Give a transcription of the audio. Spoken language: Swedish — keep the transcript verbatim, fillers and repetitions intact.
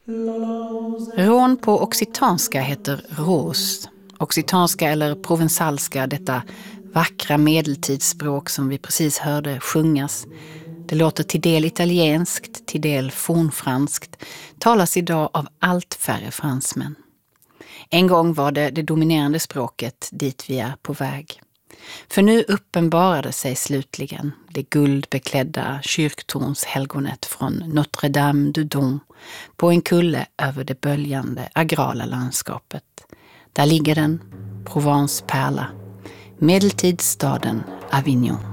Rån på occitanska heter ros. Occitanska eller provensalska, detta vackra medeltidsspråk som vi precis hörde sjungas. Det låter till del italienskt, till del fornfranskt, talas idag av allt färre fransmän. En gång var det det dominerande språket dit vi är på väg. För nu uppenbarade sig slutligen det guldbeklädda kyrktornshelgonet från Notre Dame du Don på en kulle över det böljande agrala landskapet. Där ligger den, Provence pärla, medeltidsstaden Avignon.